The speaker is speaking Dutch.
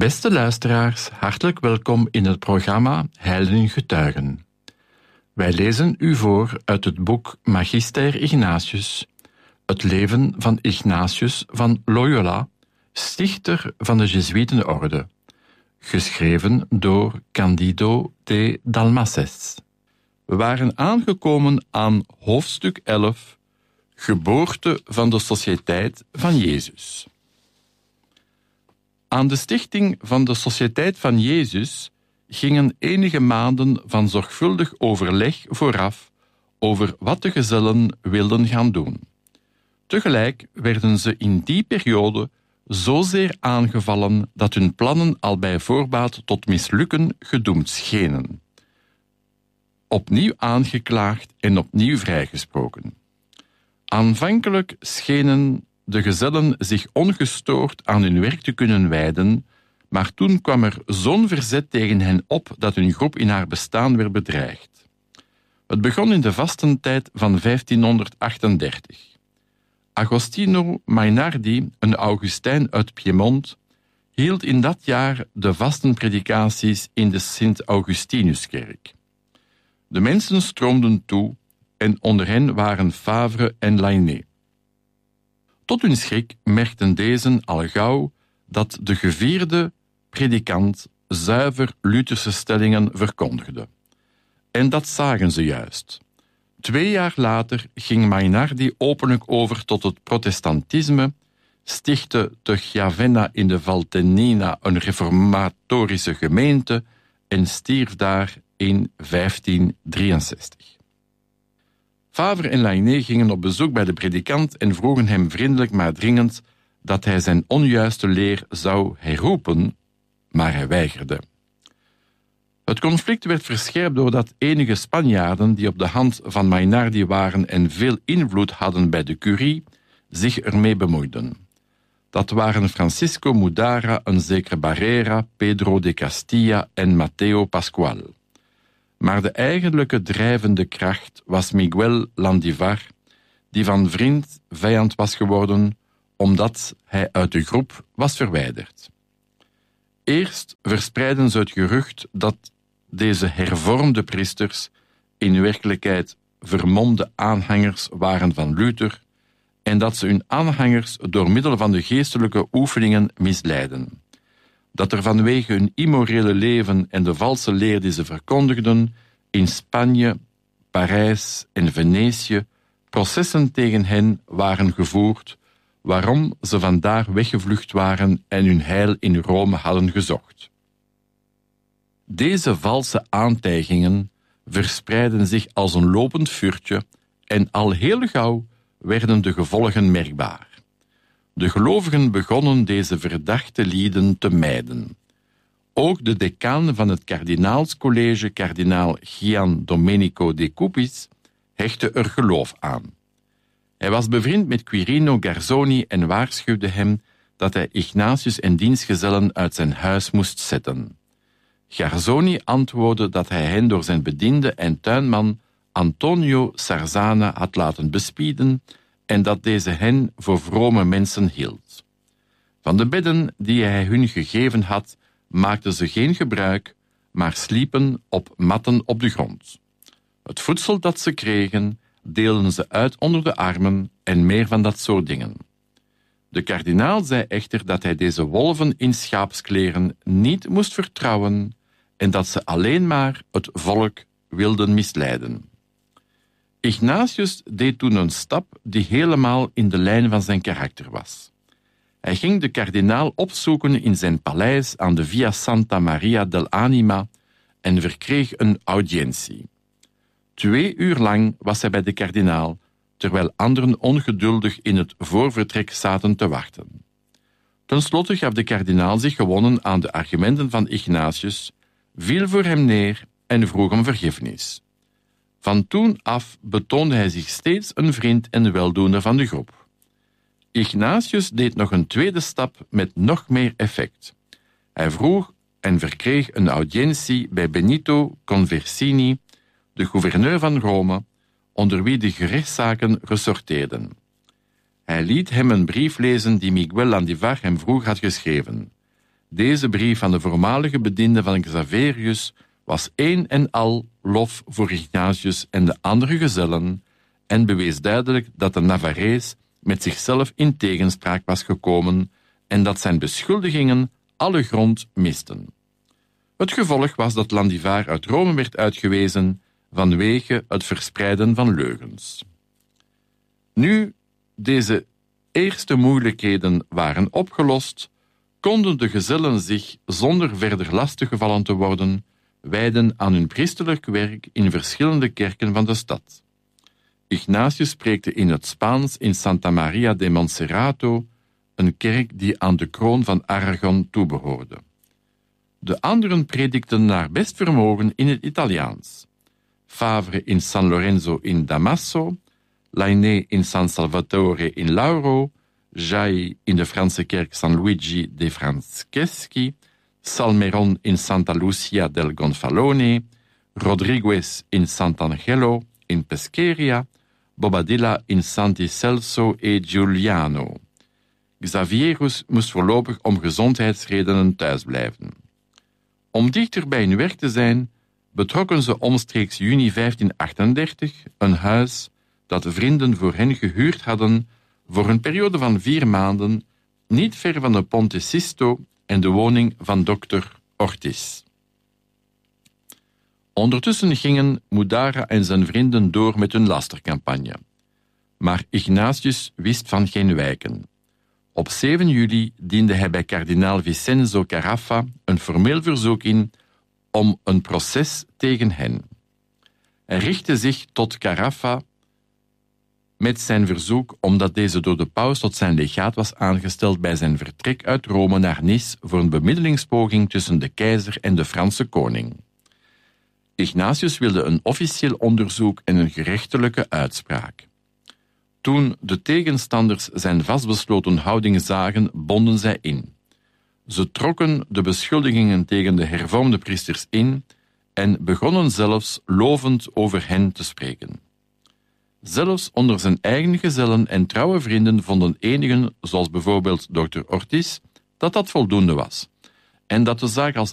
Beste luisteraars, hartelijk welkom in het programma Heiligen in Getuigen. Wij lezen u voor uit het boek Magister Ignatius, het leven van Ignatius van Loyola, stichter van de Jezuïetenorde, geschreven door Candido de Dalmases. We waren aangekomen aan hoofdstuk 11, geboorte van de Sociëteit van Jezus. Aan de stichting van de Sociëteit van Jezus gingen enige maanden van zorgvuldig overleg vooraf over wat de gezellen wilden gaan doen. Tegelijk werden ze in die periode zozeer aangevallen dat hun plannen al bij voorbaat tot mislukken gedoemd schenen. Opnieuw aangeklaagd en opnieuw vrijgesproken. Aanvankelijk schenen de gezellen zich ongestoord aan hun werk te kunnen wijden, maar toen kwam er zo'n verzet tegen hen op dat hun groep in haar bestaan werd bedreigd. Het begon in de vastentijd van 1538. Agostino Mainardi, een Augustijn uit Piemont, hield in dat jaar de vastenpredikaties in de Sint-Augustinuskerk. De mensen stroomden toe en onder hen waren Favre en Lainé. Tot hun schrik merkten deze al gauw dat de gevierde predikant zuiver Lutherse stellingen verkondigde. En dat zagen ze juist. 2 jaar later ging Mainardi openlijk over tot het protestantisme, stichtte te Chiavenna in de Valtellina een reformatorische gemeente en stierf daar in 1563. Favre en Lainé gingen op bezoek bij de predikant en vroegen hem vriendelijk maar dringend dat hij zijn onjuiste leer zou herroepen, maar hij weigerde. Het conflict werd verscherpt doordat enige Spanjaarden die op de hand van Mainardi waren en veel invloed hadden bij de curie, zich ermee bemoeiden. Dat waren Francisco Mudara, een zekere Barrera, Pedro de Castilla en Mateo Pascual. Maar de eigenlijke drijvende kracht was Miguel Landivar, die van vriend vijand was geworden omdat hij uit de groep was verwijderd. Eerst verspreidden ze het gerucht dat deze hervormde priesters in werkelijkheid vermomde aanhangers waren van Luther en dat ze hun aanhangers door middel van de geestelijke oefeningen misleiden. Dat er vanwege hun immorele leven en de valse leer die ze verkondigden in Spanje, Parijs en Venetië processen tegen hen waren gevoerd, waarom ze vandaar weggevlucht waren en hun heil in Rome hadden gezocht. Deze valse aantijgingen verspreidden zich als een lopend vuurtje en al heel gauw werden de gevolgen merkbaar. De gelovigen begonnen deze verdachte lieden te mijden. Ook de decaan van het kardinaalscollege, kardinaal Gian Domenico de Cupis, hechtte er geloof aan. Hij was bevriend met Quirino Garzoni en waarschuwde hem dat hij Ignatius en diensgezellen uit zijn huis moest zetten. Garzoni antwoordde dat hij hen door zijn bediende en tuinman Antonio Sarzana had laten bespieden en dat deze hen voor vrome mensen hield. Van de bedden die hij hun gegeven had, maakten ze geen gebruik, maar sliepen op matten op de grond. Het voedsel dat ze kregen, deelden ze uit onder de armen en meer van dat soort dingen. De kardinaal zei echter dat hij deze wolven in schaapskleren niet moest vertrouwen en dat ze alleen maar het volk wilden misleiden. Ignatius deed toen een stap die helemaal in de lijn van zijn karakter was. Hij ging de kardinaal opzoeken in zijn paleis aan de Via Santa Maria dell'Anima en verkreeg een audiëntie. 2 uur lang was hij bij de kardinaal, terwijl anderen ongeduldig in het voorvertrek zaten te wachten. Ten slotte gaf de kardinaal zich gewonnen aan de argumenten van Ignatius, viel voor hem neer en vroeg om vergiffenis. Van toen af betoonde hij zich steeds een vriend en weldoener van de groep. Ignatius deed nog een tweede stap met nog meer effect. Hij vroeg en verkreeg een audiëntie bij Benito Conversini, de gouverneur van Rome, onder wie de gerechtszaken ressorteerden. Hij liet hem een brief lezen die Miguel Landivar hem vroeg had geschreven. Deze brief van de voormalige bediende van Xaverius was een en al lof voor Ignatius en de andere gezellen en bewees duidelijk dat de Navarees met zichzelf in tegenspraak was gekomen en dat zijn beschuldigingen alle grond misten. Het gevolg was dat Landivar uit Rome werd uitgewezen vanwege het verspreiden van leugens. Nu deze eerste moeilijkheden waren opgelost, konden de gezellen zich, zonder verder lastiggevallen te worden, wijden aan hun priesterlijk werk in verschillende kerken van de stad. Ignatius preekte in het Spaans in Santa Maria de Monserrato, een kerk die aan de kroon van Aragon toebehoorde. De anderen predikten naar best vermogen in het Italiaans. Favre in San Lorenzo in Damaso, Lainé in San Salvatore in Lauro, Jai in de Franse kerk San Luigi dei Franceschi, Salmeron in Santa Lucia del Gonfalone, Rodriguez in Sant'Angelo in Pescheria, Bobadilla in Santi Celso e Giuliano. Xavierus moest voorlopig om gezondheidsredenen thuisblijven. Om dichter bij hun werk te zijn, betrokken ze omstreeks juni 1538 een huis dat vrienden voor hen gehuurd hadden voor een periode van 4 maanden, niet ver van de Ponte Sisto en de woning van dokter Ortiz. Ondertussen gingen Mudara en zijn vrienden door met hun lastercampagne. Maar Ignatius wist van geen wijken. Op 7 juli diende hij bij kardinaal Vincenzo Caraffa een formeel verzoek in om een proces tegen hen. Hij richtte zich tot Caraffa met zijn verzoek omdat deze door de paus tot zijn legaat was aangesteld bij zijn vertrek uit Rome naar Nice voor een bemiddelingspoging tussen de keizer en de Franse koning. Ignatius wilde een officieel onderzoek en een gerechtelijke uitspraak. Toen de tegenstanders zijn vastbesloten houding zagen, bonden zij in. Ze trokken de beschuldigingen tegen de hervormde priesters in en begonnen zelfs lovend over hen te spreken. Zelfs onder zijn eigen gezellen en trouwe vrienden vonden enigen, zoals bijvoorbeeld dokter Ortiz, dat voldoende was en dat de zaak als